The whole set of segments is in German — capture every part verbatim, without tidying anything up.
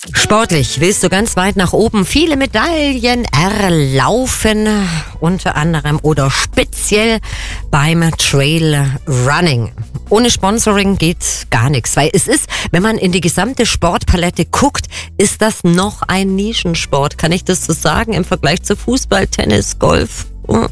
Sportlich willst du ganz weit nach oben viele Medaillen erlaufen, unter anderem oder speziell beim Trail Running. Ohne Sponsoring geht gar nichts, weil es ist, wenn man in die gesamte Sportpalette guckt, ist das noch ein Nischensport. Kann ich das so sagen im Vergleich zu Fußball, Tennis, Golf?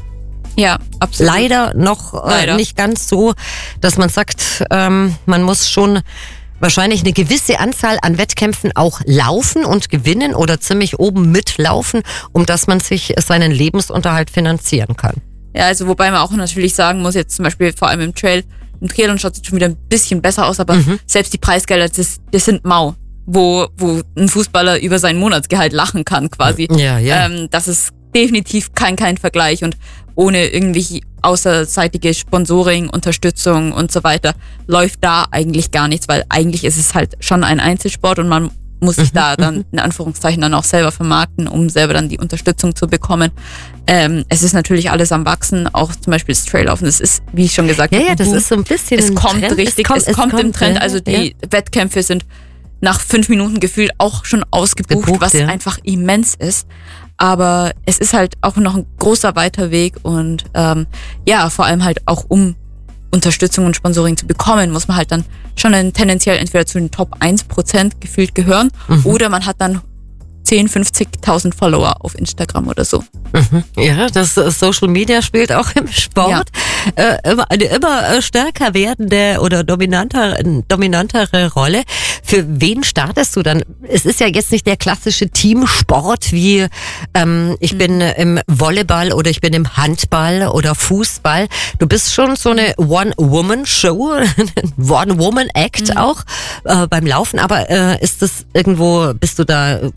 Ja, absolut. Leider noch Leider. Äh, nicht ganz so, dass man sagt, ähm, man muss schon wahrscheinlich eine gewisse Anzahl an Wettkämpfen auch laufen und gewinnen oder ziemlich oben mitlaufen, um dass man sich seinen Lebensunterhalt finanzieren kann. Ja, also wobei man auch natürlich sagen muss, jetzt zum Beispiel vor allem im Trail, im Triathlon schaut es schon wieder ein bisschen besser aus, aber Mhm. selbst die Preisgelder, das, das sind mau, wo, wo ein Fußballer über sein Monatsgehalt lachen kann quasi. Ja, ja. Ähm, das ist definitiv kein, kein Vergleich und ohne irgendwie außerseitige Sponsoring, Unterstützung und so weiter läuft da eigentlich gar nichts, weil eigentlich ist es halt schon ein Einzelsport und man muss sich Mhm, da dann in Anführungszeichen dann auch selber vermarkten, um selber dann die Unterstützung zu bekommen. Ähm, es ist natürlich alles am Wachsen, auch zum Beispiel das Traillaufen. Das ist, wie ich schon gesagt Ja, habe, ja, das ein Boom. ist so ein bisschen Es ein kommt Trend. richtig, Es kommt- es es kommt, kommt, im Trend. ja, Also die Wettkämpfe sind nach fünf Minuten gefühlt auch schon ausgebucht, Gebucht, was ja. einfach immens ist. Aber es ist halt auch noch ein großer weiter Weg und ähm, ja, vor allem halt auch um Unterstützung und Sponsoring zu bekommen, muss man halt dann schon ein, tendenziell entweder zu den Top eins Prozent gefühlt gehören Mhm. oder man hat dann zehn, fünfzigtausend Follower auf Instagram oder so. Mhm. Ja, das äh, Social Media spielt auch im Sport äh, immer eine immer äh, stärker werdende oder dominanter, dominantere Rolle. Für wen startest du dann? Es ist ja jetzt nicht der klassische Teamsport wie ähm, ich Mhm. bin im Volleyball oder ich bin im Handball oder Fußball. Du bist schon so eine One-Woman-Show, ein One-Woman-Act Mhm. auch äh, beim Laufen. Aber äh, ist das irgendwo, bist du da äh,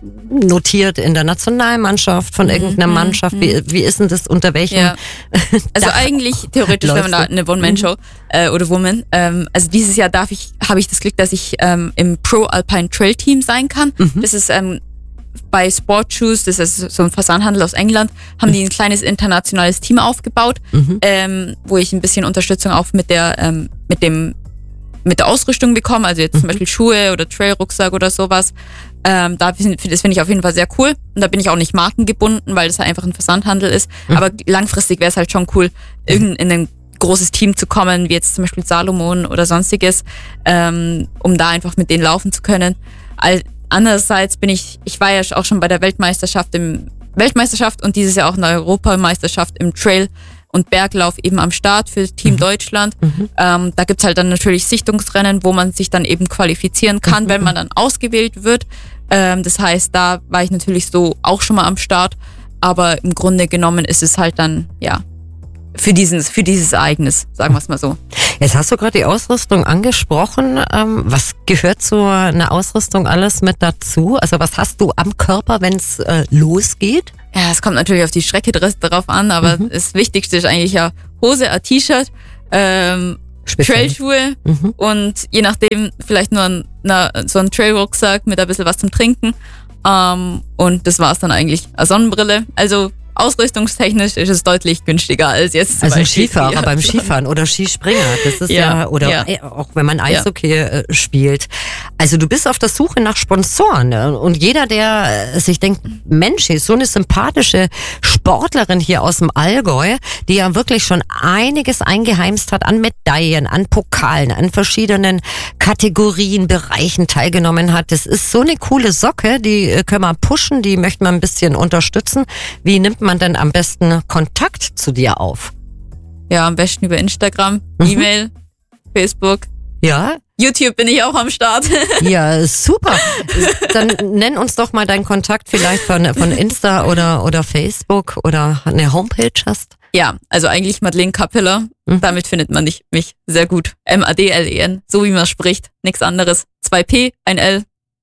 notiert in der Nationalmannschaft von irgendeiner Mannschaft? Wie, wie ist denn das, unter welchem? Ja. Also Dach eigentlich theoretisch, wenn man da läufst du? eine One-Man-Show äh, oder Woman, ähm, also dieses Jahr darf ich, habe ich das Glück, dass ich ähm, im Pro Alpine Trail Team sein kann. Mhm. Das ist ähm, bei Sport Shoes, das ist so ein Versandhandel aus England, haben die ein kleines internationales Team aufgebaut, Mhm. ähm, wo ich ein bisschen Unterstützung auch mit der, ähm, mit dem, mit der Ausrüstung bekomme, also jetzt zum Beispiel Schuhe oder Trailrucksack oder sowas. Ähm, da find, das finde ich auf jeden Fall sehr cool. Und da bin ich auch nicht markengebunden, weil das halt einfach ein Versandhandel ist. Mhm. Aber langfristig wäre es halt schon cool, irgend in ein großes Team zu kommen, wie jetzt zum Beispiel Salomon oder sonstiges, ähm, um da einfach mit denen laufen zu können. All, andererseits bin ich, ich war ja auch schon bei der Weltmeisterschaft im Weltmeisterschaft und dieses Jahr auch in der Europameisterschaft im Trail und Berglauf eben am Start für Team Deutschland. Ähm, da gibt's halt dann natürlich Sichtungsrennen, wo man sich dann eben qualifizieren kann, wenn man dann ausgewählt wird. Ähm, das heißt, da war ich natürlich so auch schon mal am Start, aber im Grunde genommen ist es halt dann, ja, für dieses, für dieses Ereignis, sagen wir es mal so. Jetzt hast du gerade die Ausrüstung angesprochen. Ähm, was gehört zu einer Ausrüstung alles mit dazu? Also was hast du am Körper, wenn es äh, losgeht? Ja, es kommt natürlich auf die Strecke darauf an, aber Mhm. das Wichtigste ist eigentlich ja Hose, ein T-Shirt, ähm, Speziell. Trailschuhe Mhm. und je nachdem vielleicht nur ein, na, so ein Trailrucksack mit ein bisschen was zum Trinken. Ähm, und das war's dann eigentlich. Eine Sonnenbrille. Also ausrüstungstechnisch ist es deutlich günstiger als jetzt zum Also ein Beispiel Skifahrer Triathlon. beim Skifahren oder Skispringer, das ist ja, Ja, oder ja. äh, auch wenn man Eishockey äh, spielt. Also du bist auf der Suche nach Sponsoren, ne? Und jeder, der äh, sich denkt, Mensch, hier ist so eine sympathische Sportlerin hier aus dem Allgäu, die ja wirklich schon einiges eingeheimst hat an Medaillen, an Pokalen, an verschiedenen Kategorien, Bereichen teilgenommen hat. Das ist so eine coole Socke, die äh, können wir pushen, die möchten wir ein bisschen unterstützen. Wie nimmt man denn am besten Kontakt zu dir auf? Ja, am besten über Instagram, Mhm. E-Mail, Facebook. Ja, YouTube bin ich auch am Start. ja, super. Dann nenn uns doch mal deinen Kontakt vielleicht von, von Insta oder, oder Facebook oder eine Homepage hast. Ja, also eigentlich Madeleine Kappeler. Mhm. Damit findet man dich, mich sehr gut. M A D L E N, so wie man spricht. Nichts anderes. Zwei P, ein L.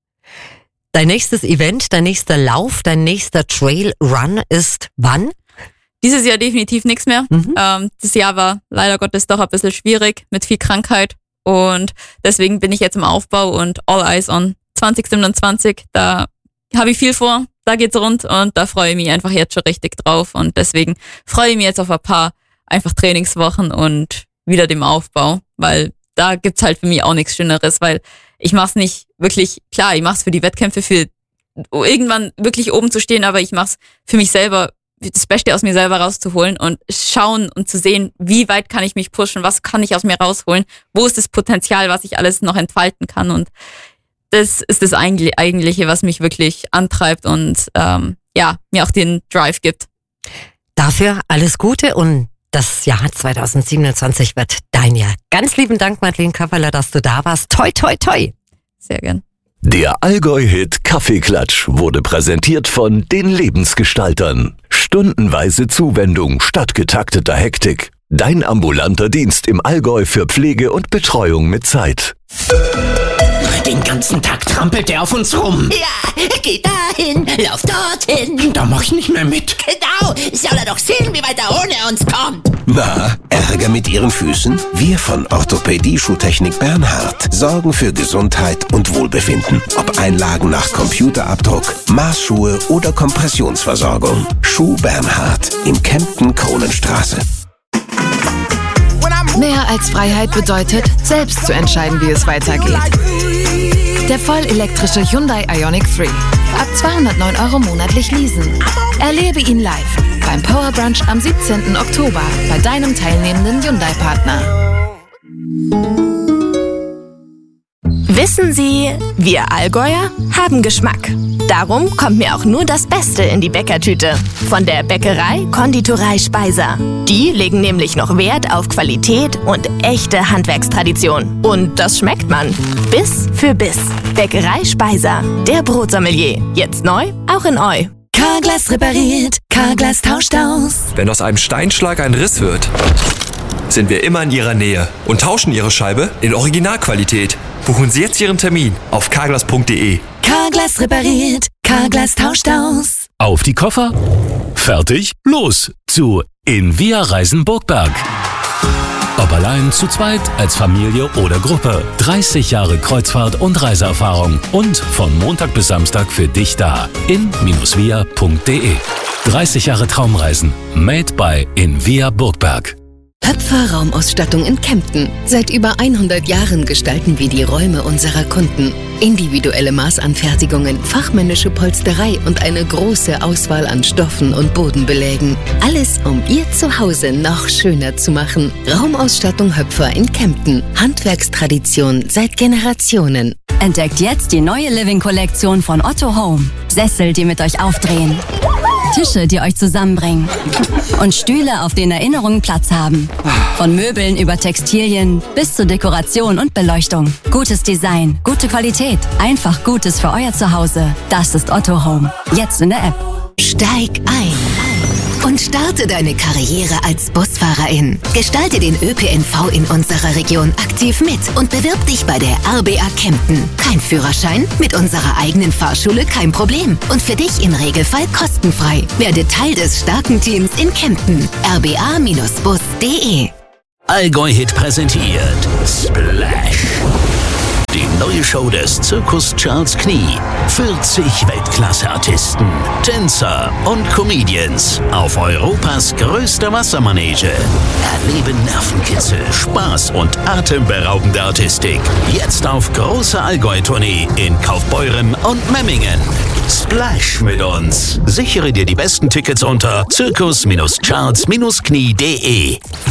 Dein nächstes Event, dein nächster Lauf, dein nächster Trail Run ist wann? Dieses Jahr definitiv nichts mehr. Mhm. Ähm, das Jahr war leider Gottes doch ein bisschen schwierig mit viel Krankheit. Und deswegen bin ich jetzt im Aufbau und all eyes on zwanzig siebenundzwanzig. Da habe ich viel vor. Da geht's rund und da freue ich mich einfach jetzt schon richtig drauf. Und deswegen freue ich mich jetzt auf ein paar einfach Trainingswochen und wieder dem Aufbau, weil da gibt's halt für mich auch nichts Schöneres, weil Ich mache es nicht wirklich, klar, ich mache es für die Wettkämpfe, für irgendwann wirklich oben zu stehen, aber ich mache es für mich selber, das Beste aus mir selber rauszuholen und schauen und zu sehen, wie weit kann ich mich pushen, was kann ich aus mir rausholen, wo ist das Potenzial, was ich alles noch entfalten kann, und das ist das Eigentliche, was mich wirklich antreibt und ähm, ja, mir auch den Drive gibt. Dafür alles Gute und das Jahr zwanzig siebenundzwanzig wird dein Jahr. Ganz lieben Dank, Madeleine Köpperler, dass du da warst. Toi, toi, toi. Sehr gern. Der Allgäu-Hit Kaffeeklatsch wurde präsentiert von den Lebensgestaltern. Stundenweise Zuwendung statt getakteter Hektik. Dein ambulanter Dienst im Allgäu für Pflege und Betreuung mit Zeit. Den ganzen Tag trampelt er auf uns rum. Ja, geh dahin, lauf dorthin. Da mach ich nicht mehr mit. Genau, soll er doch sehen, wie weit er ohne uns kommt. Na, Ärger mit Ihren Füßen? Wir von Orthopädie Schuhtechnik Bernhard sorgen für Gesundheit und Wohlbefinden. Ob Einlagen nach Computerabdruck, Maßschuhe oder Kompressionsversorgung. Schuh Bernhard in Kempten Kronenstraße. Mehr als Freiheit bedeutet, selbst zu entscheiden, wie es weitergeht. Der vollelektrische Hyundai Ioniq drei. Ab zweihundertneun Euro monatlich leasen. Erlebe ihn live beim Power Brunch am siebzehnten Oktober bei deinem teilnehmenden Hyundai-Partner. Wissen Sie, wir Allgäuer haben Geschmack. Darum kommt mir auch nur das Beste in die Bäckertüte. Von der Bäckerei Konditorei Speiser. Die legen nämlich noch Wert auf Qualität und echte Handwerkstradition. Und das schmeckt man. Biss für Biss. Bäckerei Speiser. Der Brotsommelier. Jetzt neu, auch in Eu. Carglass repariert, Carglass tauscht aus. Wenn aus einem Steinschlag ein Riss wird, sind wir immer in Ihrer Nähe und tauschen Ihre Scheibe in Originalqualität. Buchen Sie jetzt Ihren Termin auf carglass punkt de. Carglass repariert, Carglass tauscht aus. Auf die Koffer, fertig, los zu Invia Reisen Burgberg. Ob allein, zu zweit, als Familie oder Gruppe. dreißig Jahre Kreuzfahrt und Reiseerfahrung und von Montag bis Samstag für dich da. in via punkt de. dreißig Jahre Traumreisen. Made by Invia Burgberg. Höpfer Raumausstattung in Kempten. Seit über hundert Jahren gestalten wir die Räume unserer Kunden. Individuelle Maßanfertigungen, fachmännische Polsterei und eine große Auswahl an Stoffen und Bodenbelägen. Alles, um Ihr Zuhause noch schöner zu machen. Raumausstattung Höpfer in Kempten. Handwerkstradition seit Generationen. Entdeckt jetzt die neue Living-Kollektion von Otto Home. Sessel, die mit euch aufdrehen. Tische, die euch zusammenbringen. Und Stühle, auf denen Erinnerungen Platz haben. Von Möbeln über Textilien bis zur Dekoration und Beleuchtung. Gutes Design, gute Qualität, einfach Gutes für euer Zuhause. Das ist Otto Home. Jetzt in der App. Steig ein und starte deine Karriere als Busfahrerin. Gestalte den Ö P N V in unserer Region aktiv mit und bewirb dich bei der R B A Kempten. Kein Führerschein? Mit unserer eigenen Fahrschule kein Problem. Und für dich im Regelfall kostenfrei. Werde Teil des starken Teams in Kempten. r b a Bindestrich bus punkt de. Allgäu-Hit präsentiert Splash. Die neue Show des Zirkus Charles Knie. vierzig Weltklasse-Artisten, Tänzer und Comedians auf Europas größter Wassermanege. Erleben Nervenkitzel, Spaß und atemberaubende Artistik. Jetzt auf großer Allgäu-Tournee in Kaufbeuren und Memmingen. Splash mit uns. Sichere dir die besten Tickets unter zirkus Bindestrich charles Bindestrich knie punkt de.